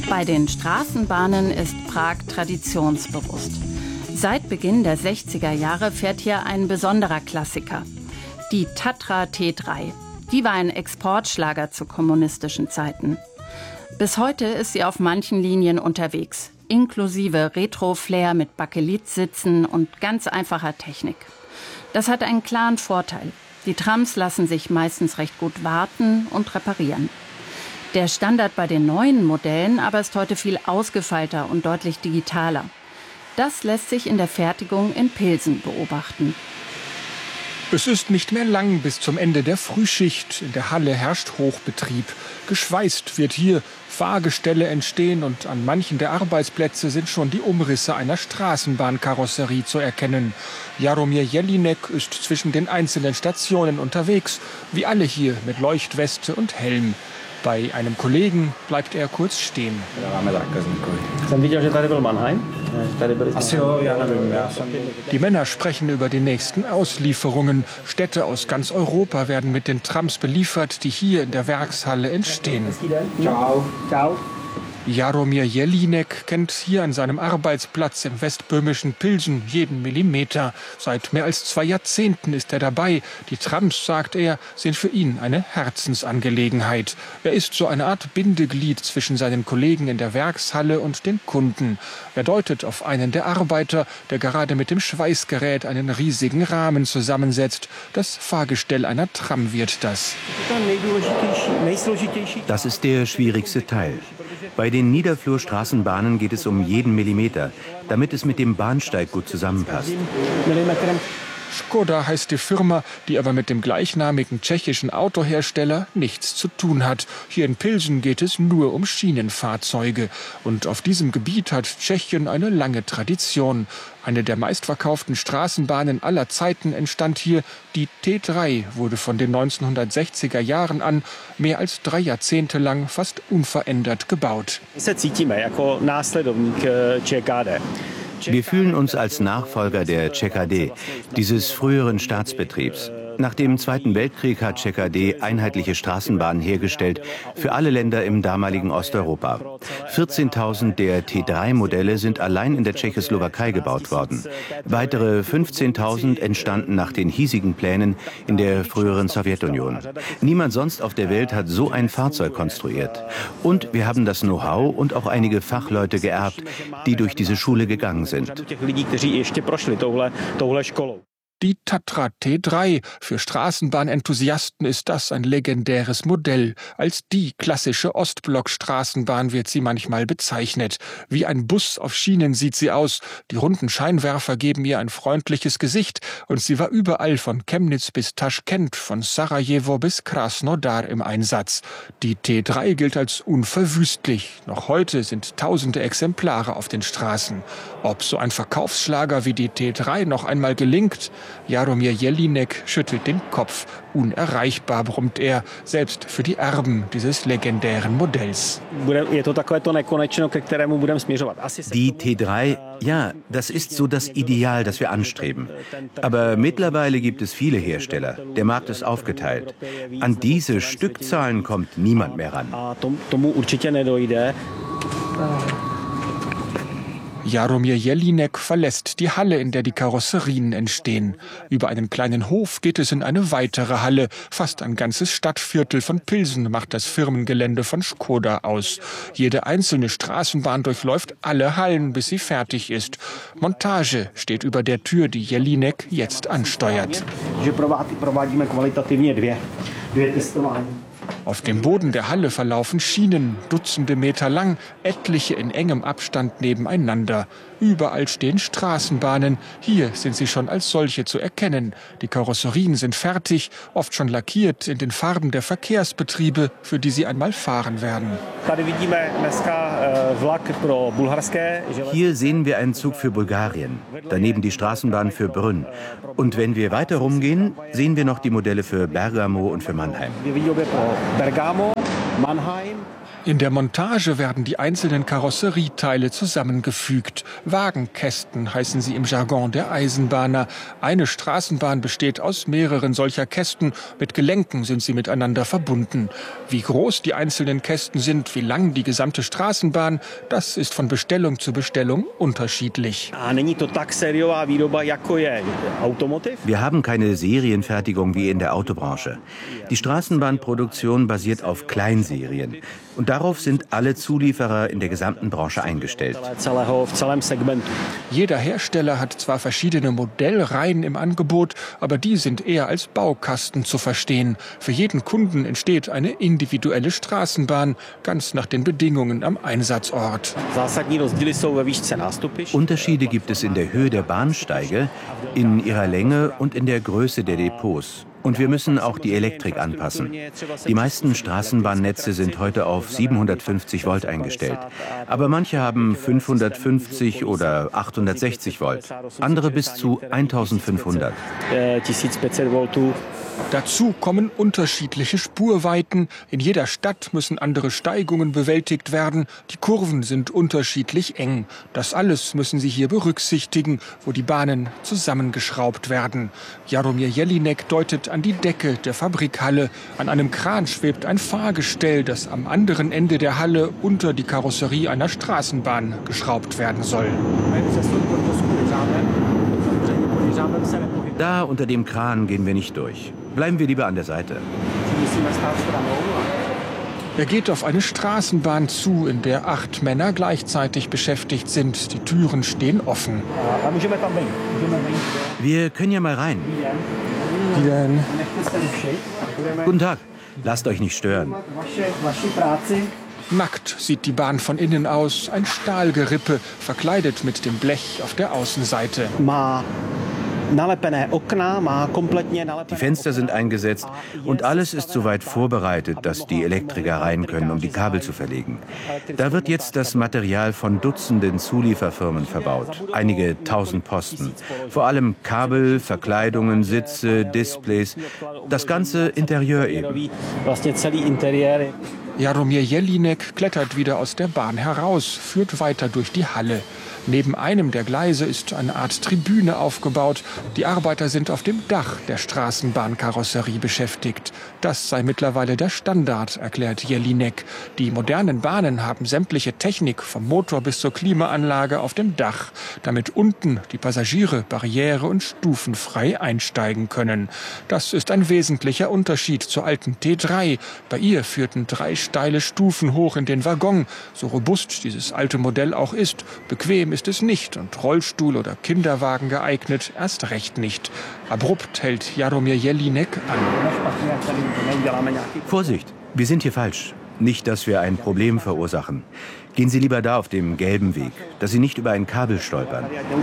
Bei den Straßenbahnen ist Prag traditionsbewusst. Seit Beginn der 60er Jahre fährt hier ein besonderer Klassiker, die Tatra T3. Die war ein Exportschlager zu kommunistischen Zeiten. Bis heute ist sie auf manchen Linien unterwegs, inklusive Retro-Flair mit Bakelitsitzen und ganz einfacher Technik. Das hat einen klaren Vorteil. Die Trams lassen sich meistens recht gut warten und reparieren. Der Standard bei den neuen Modellen aber ist heute viel ausgefeilter und deutlich digitaler. Das lässt sich in der Fertigung in Pilsen beobachten. Es ist nicht mehr lang bis zum Ende der Frühschicht. In der Halle herrscht Hochbetrieb. Geschweißt wird hier, Fahrgestelle entstehen und an manchen der Arbeitsplätze sind schon die Umrisse einer Straßenbahnkarosserie zu erkennen. Jaromir Jelinek ist zwischen den einzelnen Stationen unterwegs, wie alle hier mit Leuchtweste und Helm. Bei einem Kollegen bleibt er kurz stehen. Die Männer sprechen über die nächsten Auslieferungen. Städte aus ganz Europa werden mit den Trams beliefert, die hier in der Werkshalle entstehen. Ciao. Ciao. Jaromir Jelinek kennt hier an seinem Arbeitsplatz im westböhmischen Pilsen jeden Millimeter. Seit mehr als 2 Jahrzehnten ist er dabei. Die Trams, sagt er, sind für ihn eine Herzensangelegenheit. Er ist so eine Art Bindeglied zwischen seinen Kollegen in der Werkshalle und den Kunden. Er deutet auf einen der Arbeiter, der gerade mit dem Schweißgerät einen riesigen Rahmen zusammensetzt. Das Fahrgestell einer Tram wird das. Das ist der schwierigste Teil. Bei den Niederflurstraßenbahnen geht es um jeden Millimeter, damit es mit dem Bahnsteig gut zusammenpasst. Škoda heißt die Firma, die aber mit dem gleichnamigen tschechischen Autohersteller nichts zu tun hat. Hier in Pilsen geht es nur um Schienenfahrzeuge. Und auf diesem Gebiet hat Tschechien eine lange Tradition. Eine der meistverkauften Straßenbahnen aller Zeiten entstand hier. Die T3 wurde von den 1960er Jahren an mehr als 3 Jahrzehnte lang fast unverändert gebaut. Wir fühlen uns als Nachfolger der ČKD, dieses früheren Staatsbetriebs. Nach dem Zweiten Weltkrieg hat ČKD einheitliche Straßenbahnen hergestellt für alle Länder im damaligen Osteuropa. 14.000 der T3-Modelle sind allein in der Tschechoslowakei gebaut worden. Weitere 15.000 entstanden nach den hiesigen Plänen in der früheren Sowjetunion. Niemand sonst auf der Welt hat so ein Fahrzeug konstruiert. Und wir haben das Know-how und auch einige Fachleute geerbt, die durch diese Schule gegangen sind. Die Tatra T3. Für Straßenbahnenthusiasten ist das ein legendäres Modell. Als die klassische Ostblock-Straßenbahn wird sie manchmal bezeichnet. Wie ein Bus auf Schienen sieht sie aus. Die runden Scheinwerfer geben ihr ein freundliches Gesicht. Und sie war überall von Chemnitz bis Taschkent, von Sarajevo bis Krasnodar im Einsatz. Die T3 gilt als unverwüstlich. Noch heute sind tausende Exemplare auf den Straßen. Ob so ein Verkaufsschlager wie die T3 noch einmal gelingt? Jaromir Jelinek schüttelt den Kopf. Unerreichbar, brummt er, selbst für die Erben dieses legendären Modells. Die T3, ja, das ist so das Ideal, das wir anstreben. Aber mittlerweile gibt es viele Hersteller. Der Markt ist aufgeteilt. An diese Stückzahlen kommt niemand mehr ran. Jaromir Jelinek verlässt die Halle, in der die Karosserien entstehen. Über einen kleinen Hof geht es in eine weitere Halle. Fast ein ganzes Stadtviertel von Pilsen macht das Firmengelände von Škoda aus. Jede einzelne Straßenbahn durchläuft alle Hallen, bis sie fertig ist. Montage steht über der Tür, die Jelinek jetzt ansteuert. Auf dem Boden der Halle verlaufen Schienen, Dutzende Meter lang, etliche in engem Abstand nebeneinander. Überall stehen Straßenbahnen. Hier sind sie schon als solche zu erkennen. Die Karosserien sind fertig, oft schon lackiert in den Farben der Verkehrsbetriebe, für die sie einmal fahren werden. Hier sehen wir einen Zug für Bulgarien, daneben die Straßenbahn für Brünn. Und wenn wir weiter rumgehen, sehen wir noch die Modelle für Bergamo und für Mannheim. In der Montage werden die einzelnen Karosserieteile zusammengefügt. Wagenkästen heißen sie im Jargon der Eisenbahner. Eine Straßenbahn besteht aus mehreren solcher Kästen. Mit Gelenken sind sie miteinander verbunden. Wie groß die einzelnen Kästen sind, wie lang die gesamte Straßenbahn, das ist von Bestellung zu Bestellung unterschiedlich. Wir haben keine Serienfertigung wie in der Autobranche. Die Straßenbahnproduktion basiert auf Kleinserien. Und darauf sind alle Zulieferer in der gesamten Branche eingestellt. Jeder Hersteller hat zwar verschiedene Modellreihen im Angebot, aber die sind eher als Baukasten zu verstehen. Für jeden Kunden entsteht eine individuelle Straßenbahn, ganz nach den Bedingungen am Einsatzort. Unterschiede gibt es in der Höhe der Bahnsteige, in ihrer Länge und in der Größe der Depots. Und wir müssen auch die Elektrik anpassen. Die meisten Straßenbahnnetze sind heute auf 750 Volt eingestellt. Aber manche haben 550 oder 860 Volt. Andere bis zu 1500. Dazu kommen unterschiedliche Spurweiten. In jeder Stadt müssen andere Steigungen bewältigt werden. Die Kurven sind unterschiedlich eng. Das alles müssen Sie hier berücksichtigen, wo die Bahnen zusammengeschraubt werden. Jaromir Jelinek deutet an die Decke der Fabrikhalle. An einem Kran schwebt ein Fahrgestell, das am anderen Ende der Halle unter die Karosserie einer Straßenbahn geschraubt werden soll. Da unter dem Kran gehen wir nicht durch. Bleiben wir lieber an der Seite. Er geht auf eine Straßenbahn zu, in der 8 Männer gleichzeitig beschäftigt sind. Die Türen stehen offen. Wir können ja mal rein. Wie denn? Guten Tag. Lasst euch nicht stören. Nackt sieht die Bahn von innen aus. Ein Stahlgerippe, verkleidet mit dem Blech auf der Außenseite. Die Fenster sind eingesetzt und alles ist soweit vorbereitet, dass die Elektriker rein können, um die Kabel zu verlegen. Da wird jetzt das Material von Dutzenden Zulieferfirmen verbaut. Einige 1000 Posten. Vor allem Kabel, Verkleidungen, Sitze, Displays. Das ganze Interieur eben. Jaromir Jelinek klettert wieder aus der Bahn heraus, führt weiter durch die Halle. Neben einem der Gleise ist eine Art Tribüne aufgebaut. Die Arbeiter sind auf dem Dach der Straßenbahnkarosserie beschäftigt. Das sei mittlerweile der Standard, erklärt Jelinek. Die modernen Bahnen haben sämtliche Technik, vom Motor bis zur Klimaanlage auf dem Dach, damit unten die Passagiere barriere- und stufenfrei einsteigen können. Das ist ein wesentlicher Unterschied zur alten T3. Bei ihr führten 3 steile Stufen hoch in den Waggon. So robust dieses alte Modell auch ist, bequem ist es nicht und Rollstuhl oder Kinderwagen geeignet erst recht nicht. Abrupt hält Jaromir Jelinek an. Vorsicht, wir sind hier falsch. Nicht, dass wir ein Problem verursachen. Gehen Sie lieber da auf dem gelben Weg, dass Sie nicht über ein Kabel stolpern.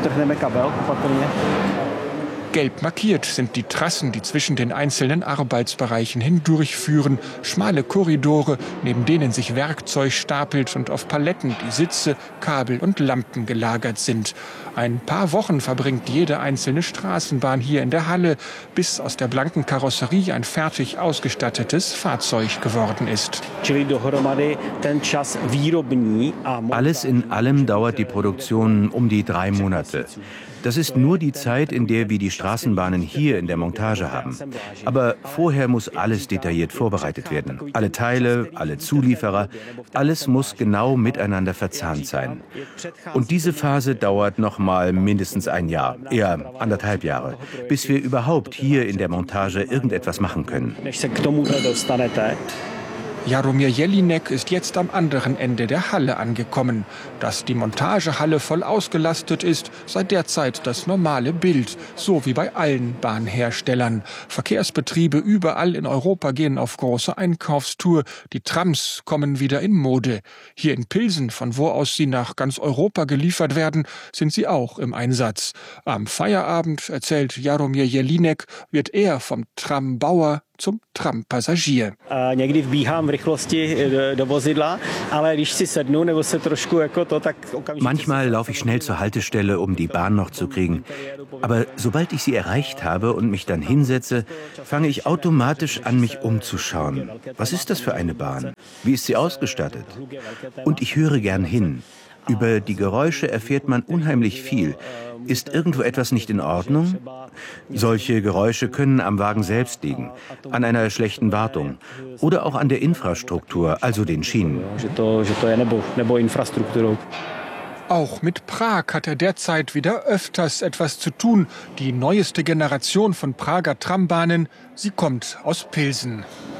Gelb markiert sind die Trassen, die zwischen den einzelnen Arbeitsbereichen hindurchführen. Schmale Korridore, neben denen sich Werkzeug stapelt und auf Paletten die Sitze, Kabel und Lampen gelagert sind. Ein paar Wochen verbringt jede einzelne Straßenbahn hier in der Halle, bis aus der blanken Karosserie ein fertig ausgestattetes Fahrzeug geworden ist. Alles in allem dauert die Produktion um die 3 Monate. Das ist nur die Zeit, in der wir die Straßenbahnen hier in der Montage haben. Aber vorher muss alles detailliert vorbereitet werden. Alle Teile, alle Zulieferer, alles muss genau miteinander verzahnt sein. Und diese Phase dauert noch mal mindestens ein Jahr, eher 1,5 Jahre, bis wir überhaupt hier in der Montage irgendetwas machen können. Jaromir Jelinek ist jetzt am anderen Ende der Halle angekommen. Dass die Montagehalle voll ausgelastet ist, sei derzeit das normale Bild, so wie bei allen Bahnherstellern. Verkehrsbetriebe überall in Europa gehen auf große Einkaufstour. Die Trams kommen wieder in Mode. Hier in Pilsen, von wo aus sie nach ganz Europa geliefert werden, sind sie auch im Einsatz. Am Feierabend, erzählt Jaromir Jelinek, wird er vom Trambauer zum Trampassagier. Manchmal laufe ich schnell zur Haltestelle, um die Bahn noch zu kriegen. Aber sobald ich sie erreicht habe und mich dann hinsetze, fange ich automatisch an, mich umzuschauen. Was ist das für eine Bahn? Wie ist sie ausgestattet? Und ich höre gern hin. Über die Geräusche erfährt man unheimlich viel. Ist irgendwo etwas nicht in Ordnung? Solche Geräusche können am Wagen selbst liegen, an einer schlechten Wartung oder auch an der Infrastruktur, also den Schienen. Auch mit Prag hat er derzeit wieder öfters etwas zu tun. Die neueste Generation von Prager Trambahnen, sie kommt aus Pilsen.